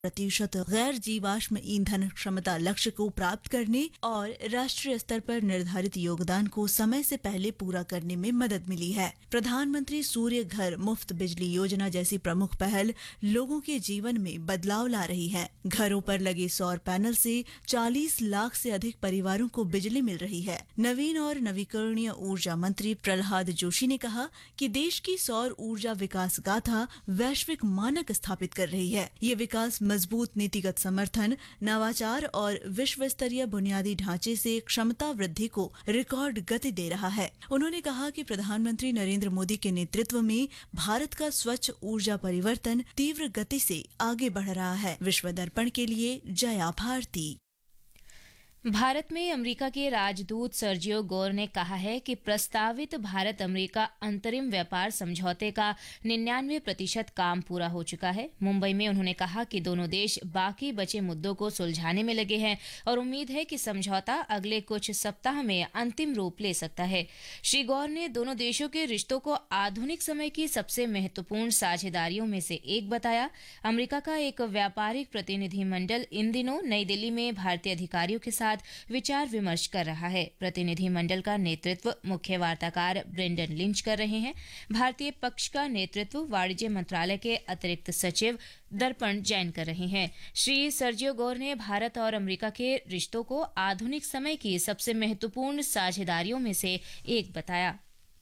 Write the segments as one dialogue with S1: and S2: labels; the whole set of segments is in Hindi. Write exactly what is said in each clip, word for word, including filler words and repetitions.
S1: प्रतिशत गैर जीवाश्म ईंधन क्षमता लक्ष्य को प्राप्त करने और राष्ट्रीय स्तर पर निर्धारित योगदान को समय से पहले पूरा करने में मदद मिली है। प्रधानमंत्री सूर्य घर मुफ्त बिजली योजना जैसी प्रमुख पहल लोगों के जीवन में बदलाव ला रही है। घरों पर लगे सौर पैनल से चालीस लाख से अधिक परिवारों को बिजली मिल रही है। नवीन और नवीकरणीय ऊर्जा मंत्री प्रहलाद जोशी ने कहा कि देश की सौर ऊर्जा विकास गाथा वैश्विक मानक स्थापित कर रही है। ये विकास मजबूत नीतिगत समर्थन, नवाचार और विश्व स्तरीय बुनियादी ढांचे से क्षमता वृद्धि को रिकॉर्ड गति दे रहा है। उन्होंने कहा कि प्रधानमंत्री नरेंद्र मोदी के नेतृत्व में भारत का स्वच्छ ऊर्जा परिवर्तन तीव्र गति से आगे बढ़ रहा है। विश्व दर्पण के लिए जया भारती।
S2: भारत में अमेरिका के राजदूत सर्जियो गोर ने कहा है कि प्रस्तावित भारत अमेरिका अंतरिम व्यापार समझौते का निन्यानवे प्रतिशत काम पूरा हो चुका है। मुंबई में उन्होंने कहा कि दोनों देश बाकी बचे मुद्दों को सुलझाने में लगे हैं और उम्मीद है कि समझौता अगले कुछ सप्ताह में अंतिम रूप ले सकता है। श्री गौर ने दोनों देशों के रिश्तों को आधुनिक समय की सबसे महत्वपूर्ण साझेदारियों में से एक बताया। अमेरिका का एक व्यापारिक प्रतिनिधिमंडल इन दिनों नई दिल्ली में भारतीय अधिकारियों के साथ विचार विमर्श कर रहा है। प्रतिनिधिमंडल का नेतृत्व मुख्य वार्ताकार ब्रेंडन लिंच कर रहे हैं। भारतीय पक्ष का नेतृत्व वाणिज्य मंत्रालय के अतिरिक्त सचिव दर्पण जैन कर रहे हैं। श्री सर्जियो गोर ने भारत और अमेरिका के रिश्तों को आधुनिक समय की सबसे महत्वपूर्ण साझेदारियों में से एक बताया।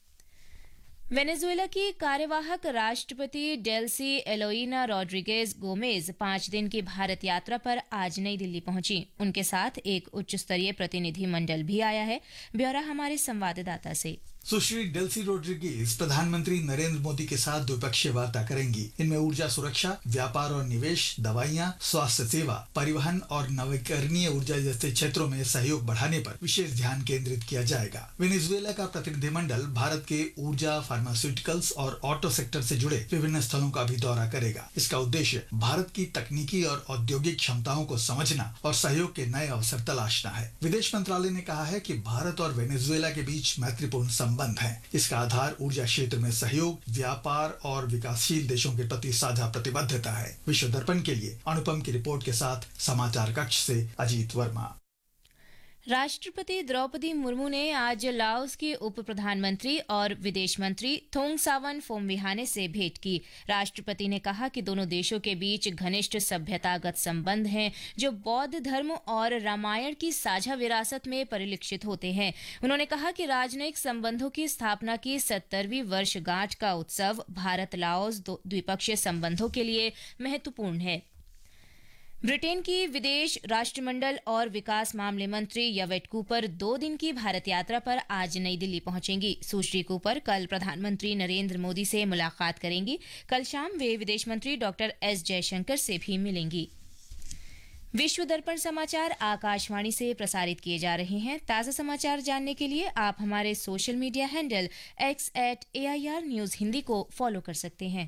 S2: वेनेजुएला की कार्यवाहक राष्ट्रपति डेल्सी एलोइना रोड्रिगेज गोमेज पांच दिन की भारत यात्रा पर आज नई दिल्ली पहुंची। उनके साथ एक उच्च स्तरीय प्रतिनिधिमंडल भी आया है। ब्यौरा हमारे संवाददाता से।
S3: सुश्री डेल्सी रोड्रिगेज प्रधानमंत्री नरेंद्र मोदी के साथ द्विपक्षीय वार्ता करेंगी। इनमें ऊर्जा सुरक्षा, व्यापार और निवेश, दवाइयां, स्वास्थ्य सेवा, परिवहन और नवीकरणीय ऊर्जा जैसे क्षेत्रों में सहयोग बढ़ाने पर विशेष ध्यान केंद्रित किया जाएगा। वेनेजुएला का प्रतिनिधिमंडल भारत के ऊर्जा, फार्मास्यूटिकल्स और ऑटो सेक्टर से जुड़े विभिन्न स्थलों का भी दौरा करेगा। इसका उद्देश्य भारत की तकनीकी और औद्योगिक क्षमताओं को समझना और सहयोग के नए अवसर तलाशना है। विदेश मंत्रालय ने कहा है कि भारत और वेनेजुएला के बीच मैत्रीपूर्ण संबंध है। इसका आधार ऊर्जा क्षेत्र में सहयोग, व्यापार और विकासशील देशों के प्रति साझा प्रतिबद्धता है। विश्व दर्पण के लिए अनुपम की रिपोर्ट के साथ समाचार कक्ष से अजीत वर्मा।
S2: राष्ट्रपति द्रौपदी मुर्मू ने आज लाओस के उप प्रधानमंत्री और विदेश मंत्री थोंगसावन फोमविहाने से भेंट की। राष्ट्रपति ने कहा कि दोनों देशों के बीच घनिष्ठ सभ्यतागत संबंध हैं जो बौद्ध धर्म और रामायण की साझा विरासत में परिलक्षित होते हैं। उन्होंने कहा कि राजनयिक संबंधों की स्थापना की सत्तरवीं वर्षगांठ का उत्सव भारत लाओस द्विपक्षीय संबंधों के लिए महत्वपूर्ण है। ब्रिटेन की विदेश राष्ट्रमंडल और विकास मामले मंत्री यवेट कूपर दो दिन की भारत यात्रा पर आज नई दिल्ली पहुंचेंगी। सुश्री कूपर कल प्रधानमंत्री नरेंद्र मोदी से मुलाकात करेंगी। कल शाम वे विदेश मंत्री डॉक्टर एस जयशंकर से भी मिलेंगी। विश्व दर्पण समाचार आकाशवाणी से प्रसारित किए जा रहे हैं। ताज़ा समाचार जानने के लिए आप हमारे social media handle x eight A I R news Hindi को फॉलो कर सकते हैं।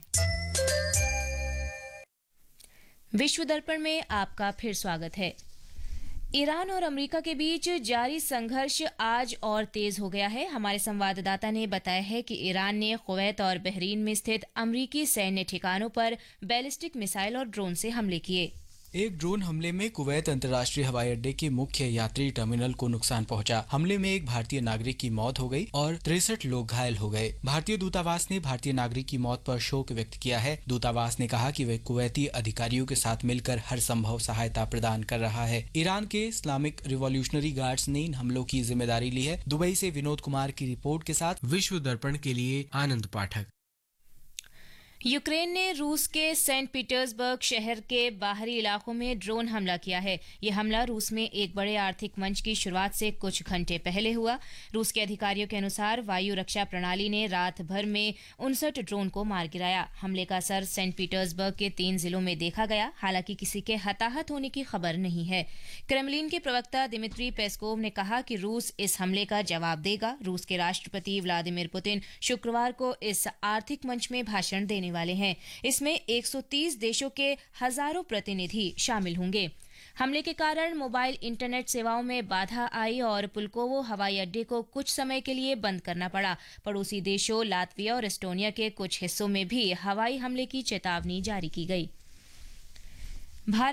S2: विश्व दर्पण में आपका फिर स्वागत है। ईरान और अमेरिका के बीच जारी संघर्ष आज और तेज हो गया है। हमारे संवाददाता ने बताया है कि ईरान ने कुवैत और बहरीन में स्थित अमेरिकी सैन्य ठिकानों पर बैलिस्टिक मिसाइल और ड्रोन से हमले किए।
S4: एक ड्रोन हमले में कुवैत अंतर्राष्ट्रीय हवाई अड्डे के मुख्य यात्री टर्मिनल को नुकसान पहुंचा। हमले में एक भारतीय नागरिक की मौत हो गई और तिरसठ लोग घायल हो गए। भारतीय दूतावास ने भारतीय नागरिक की मौत पर शोक व्यक्त किया है। दूतावास ने कहा कि वह कुवैती अधिकारियों के साथ मिलकर हर संभव सहायता प्रदान कर रहा है। ईरान के इस्लामिक रिवॉल्यूशनरी गार्ड्स ने इन हमलों की जिम्मेदारी ली है। दुबई से विनोद कुमार की रिपोर्ट के साथ विश्व दर्पण के लिए आनंद पाठक।
S2: यूक्रेन ने रूस के सेंट पीटर्सबर्ग शहर के बाहरी इलाकों में ड्रोन हमला किया है। यह हमला रूस में एक बड़े आर्थिक मंच की शुरुआत से कुछ घंटे पहले हुआ। रूस के अधिकारियों के अनुसार वायु रक्षा प्रणाली ने रात भर में उनसठ ड्रोन को मार गिराया। हमले का असर सेंट पीटर्सबर्ग के तीन जिलों में देखा गया। हालांकि किसी के हताहत होने की खबर नहीं है। क्रेमलिन के प्रवक्ता दिमित्री पेस्कोव ने कहा कि रूस इस हमले का जवाब देगा। रूस के राष्ट्रपति व्लादिमीर पुतिन शुक्रवार को इस आर्थिक मंच में भाषण देने वाले हैं। इसमें एक सौ तीस देशों के हजारों प्रतिनिधि शामिल होंगे। हमले के कारण मोबाइल इंटरनेट सेवाओं में बाधा आई और पुल्कोवो हवाई अड्डे को कुछ समय के लिए बंद करना पड़ा। पड़ोसी देशों लातविया और एस्टोनिया के कुछ हिस्सों में भी हवाई हमले की चेतावनी जारी की गई। भारत